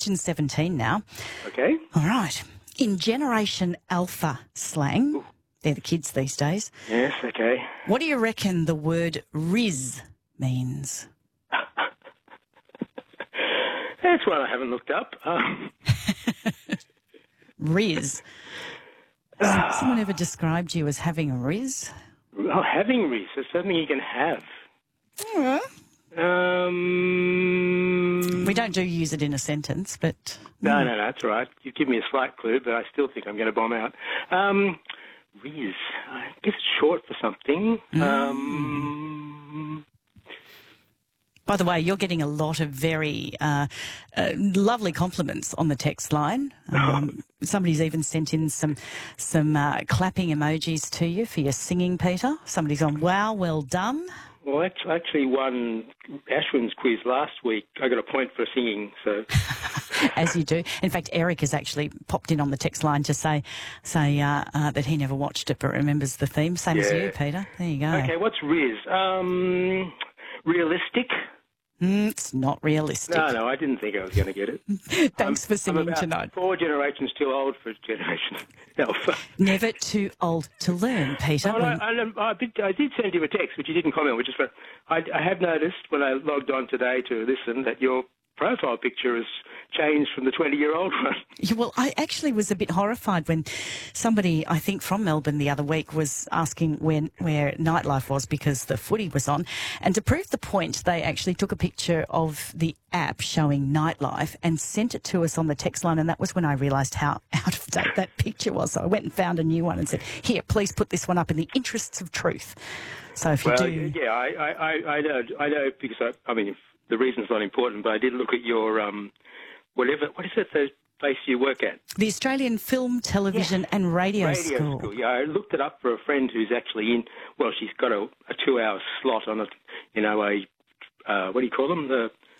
question 17 now. Okay. All right. In Generation Alpha slang, they're the kids these days. Yes, okay. What do you reckon the word Riz means? That's one I haven't looked up. Riz. Has someone ever described you as having a Riz? Well, having Riz is something you can have. Yeah. Um, We don't use it in a sentence, but... No, that's all right. You've given me a slight clue, but I still think I'm going to bomb out. Riz. I guess it's short for something. By the way, you're getting a lot of very lovely compliments on the text line. Somebody's even sent in some clapping emojis to you for your singing, Peter. Somebody's gone, wow, well done. Well, I actually won Ashwin's quiz last week. I got a point for singing, so... As you do. In fact, Eric has actually popped in on the text line to say that he never watched it but remembers the theme. Same as you, Peter. There you go. Okay, what's Riz? Realistic? It's not realistic. No, I didn't think I was going to get it. Thanks for singing tonight. 4 generations too old for Generation Alpha. Never too old to learn, Peter. I did send you a text, which you didn't comment, which is I have noticed when I logged on today to listen that your profile picture has changed from the 20-year-old one. Yeah, well, I actually was a bit horrified when somebody, I think from Melbourne the other week, was asking where Nightlife was because the footy was on. And to prove the point, they actually took a picture of the app showing Nightlife and sent it to us on the text line. And that was when I realised how out of date that picture was. So I went and found a new one and said, here, please put this one up in the interests of truth. So if you do... Yeah, I know because, the reason's not important, but I did look at your, what is it, the place you work at? The Australian Film, Television and Radio School. Yeah, I looked it up for a friend who's actually she's got a 2-hour slot on a what do you call them?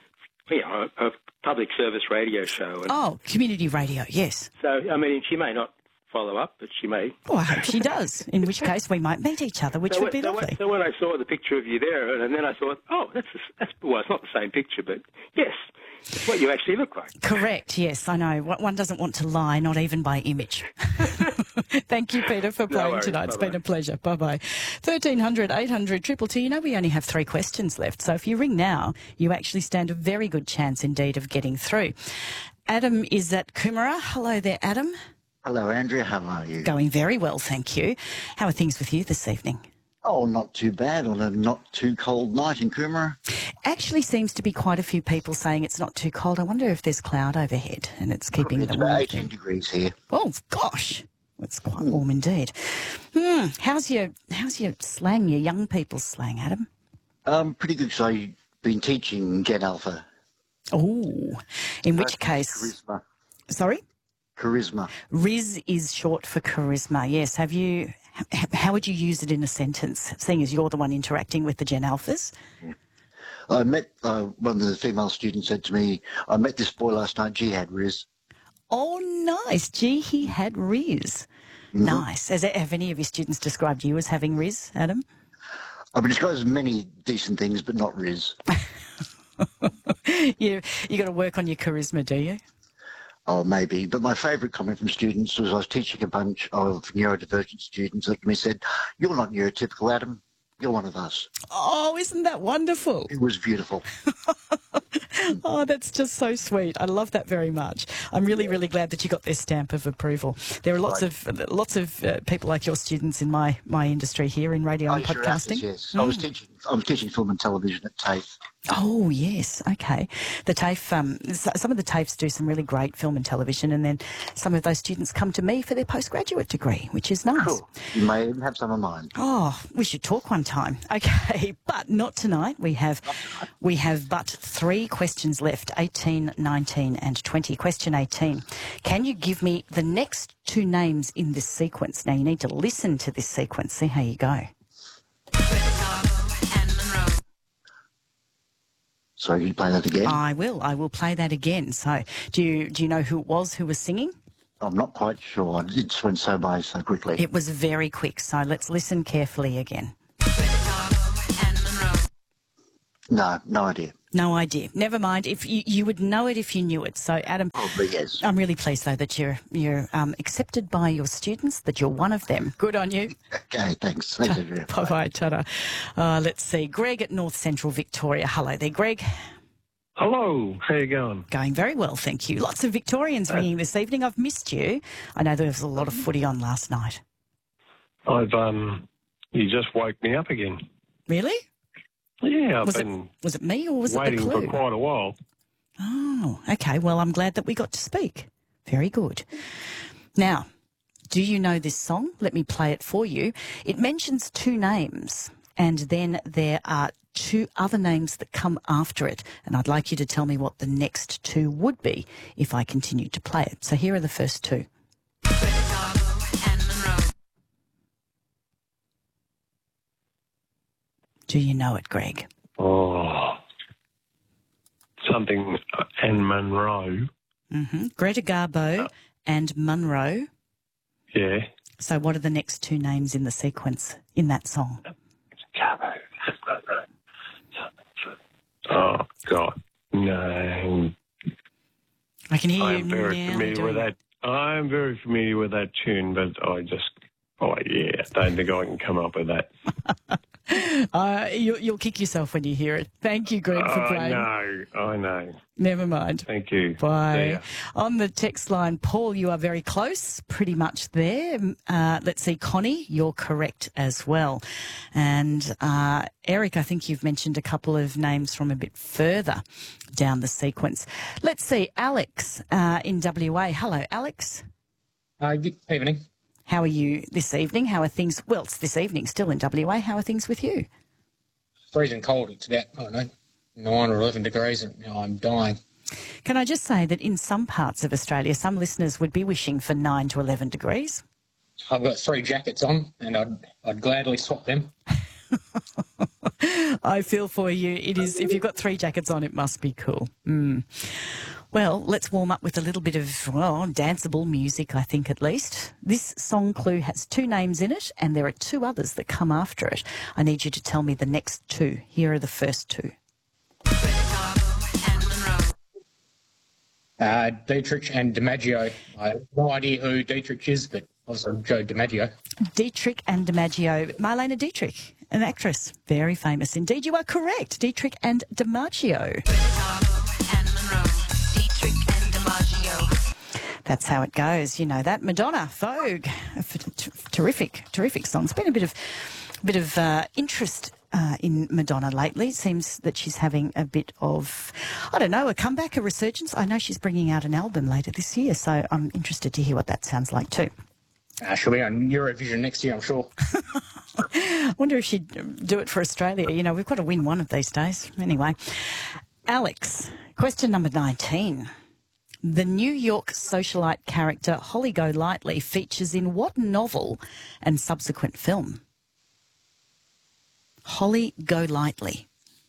A public service radio show. Community radio, yes. So, she may not follow up, but she may. Oh, I hope she does, in which case we might meet each other, which would be lovely. So when I saw the picture of you there, and then I thought, that's it's not the same picture, but yes, it's what you actually look like. Correct, yes, I know. One doesn't want to lie, not even by image. Thank you, Peter, for playing tonight. It's been a pleasure. Bye-bye. 1300 800 222. You know we only have 3 questions left, so if you ring now, you actually stand a very good chance indeed of getting through. Adam is at Coomera. Hello there, Adam. Hello, Andrea. How are you? Going very well, thank you. How are things with you this evening? Oh, not too bad on a not too cold night in Coomera. Actually seems to be quite a few people saying it's not too cold. I wonder if there's cloud overhead and it's keeping the warmth. It's about 18 degrees here. Oh, gosh. It's quite warm indeed. How's your slang, your young people's slang, Adam? Pretty good, because I've been teaching Gen Alpha. Oh, in which case... Charisma. Sorry? Charisma. Riz is short for charisma, yes. How would you use it in a sentence, seeing as you're the one interacting with the Gen Alphas? Yeah. I met, one of the female students said to me, I met this boy last night, he had Riz. Oh, nice. Gee, he had Riz. Mm-hmm. Nice. Have any of your students described you as having Riz, Adam? I've been described as many decent things, but not Riz. You got to work on your charisma, do you? Oh, maybe. But my favourite comment from students was I was teaching a bunch of neurodivergent students that me said, you're not neurotypical, Adam. You're one of us. Oh, isn't that wonderful? It was beautiful. Oh, that's just so sweet. I love that very much. I'm really, really glad that you got their stamp of approval. There are lots of people like your students in my industry here in radio and podcasting. Yes. I was teaching film and television at TAFE. Oh, yes. Okay. The TAFE, some of the TAFEs do some really great film and television, and then some of those students come to me for their postgraduate degree, which is nice. Cool. You may even have some of mine. Oh, we should talk one time. Okay, but not tonight. We have but 3 questions left, 18, 19 and 20. Question 18. Can you give me the next 2 names in this sequence? Now, you need to listen to this sequence. See how you go. So you play that again? I will play that again. So do you know who it was who was singing? I'm not quite sure. It went so by so quickly. It was very quick, so let's listen carefully again. No, no idea. No idea. Never mind. If you would know it if you knew it. So, Adam, Probably yes. I'm really pleased though that you're accepted by your students. That you're one of them. Good on you. Okay, thanks. Thank you. Bye bye, ta-da. Let's see. Greg at North Central Victoria. Hello there, Greg. Hello, how you going? Going very well, thank you. Lots of Victorians ringing this evening. I've missed you. I know there was a lot of footy on last night. You just woke me up again. Really? Yeah, Was it me or was it the waiting clue? for quite a while. Oh, okay. Well, I'm glad that we got to speak. Very good. Now, do you know this song? Let me play it for you. It mentions two names, and then there are two other names that come after it, and I'd like you to tell me what the next two would be if I continued to play it. So here are the first two. Do you know it, Greg? Oh, something and Monroe. Mm-hmm. Greta Garbo and Munro. Yeah. So what are the next two names in the sequence in that song? Oh, God. No. I can hear you I'm very now familiar doing with that. I'm very familiar with that tune, but I don't think I can come up with that. You'll kick yourself when you hear it. Thank you, Greg, for playing. I know. Never mind. Thank you. Bye. See ya. On the text line, Paul, you are very close, pretty much there. Let's see, Connie, you're correct as well. And Eric, I think you've mentioned a couple of names from a bit further down the sequence. Let's see, Alex in WA. Hello, Alex. Good evening. How are you this evening? How are things? Well, it's this evening, still in WA. How are things with you? Freezing cold. It's about, 9 or 11 degrees and I'm dying. Can I just say that in some parts of Australia, some listeners would be wishing for 9 to 11 degrees? I've got 3 jackets on and I'd gladly swap them. I feel for you. It is. If you've got 3 jackets on, it must be cool. Well, let's warm up with a little bit of, danceable music, I think, at least. This song clue has 2 names in it, and there are 2 others that come after it. I need you to tell me the next 2. Here are the first 2. Dietrich and DiMaggio. I have no idea who Dietrich is, but also Joe DiMaggio. Dietrich and DiMaggio. Marlene Dietrich, an actress. Very famous indeed. You are correct. Dietrich and DiMaggio. That's how it goes. You know that. Madonna, Vogue, terrific song. It's been a bit of interest in Madonna lately. It seems that she's having a bit of, a comeback, a resurgence. I know she's bringing out an album later this year, so I'm interested to hear what that sounds like too. She'll be on Eurovision next year, I'm sure. I wonder if she'd do it for Australia. We've got to win one of these days. Anyway, Alex, question number 19. The New York socialite character Holly Golightly features in what novel and subsequent film? Holly Golightly.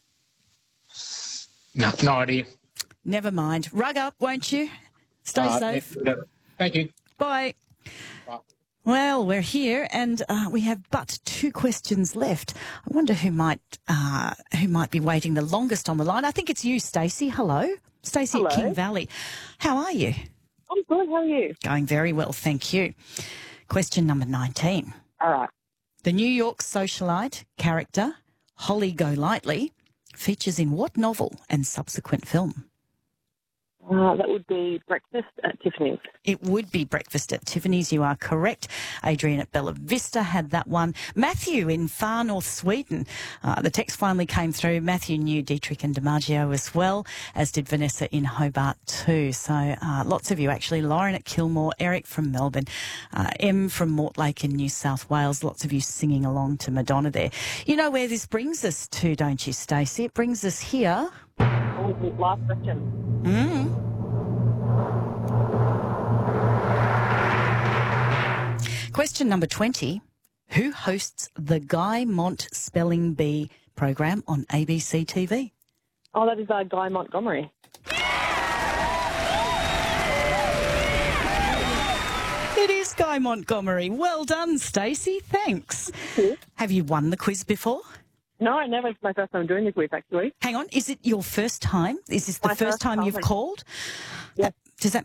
No idea. Never mind. Rug up, won't you? Stay safe. Thank you. Bye. Bye. Well, we're here and we have but 2 questions left. I wonder who might be waiting the longest on the line. I think it's you, Stacey. Hello. Stacey at King Valley. How are you? I'm good. How are you? Going very well, thank you. Question number 19. All right. The New York socialite character Holly Golightly features in what novel and subsequent film? That would be Breakfast at Tiffany's. It would be Breakfast at Tiffany's. You are correct. Adrian at Bella Vista had that one. Matthew in far north Sweden. The text finally came through. Matthew knew Dietrich and DiMaggio as well, as did Vanessa in Hobart too. So lots of you actually. Lauren at Kilmore, Eric from Melbourne, M from Mortlake in New South Wales. Lots of you singing along to Madonna there. You know where this brings us to, don't you, Stacey? It brings us here. Last question. Question number 20. Who hosts the Guy Mont Spelling Bee program on ABC TV? Oh, that is Guy Montgomery. It is Guy Montgomery. Well done, Stacey. Thanks. Thank you. Have you won the quiz before? No, never. It's my first time doing this with, actually. Hang on, is it your first time? Is this the My first first time you've time. called? Yes. Does that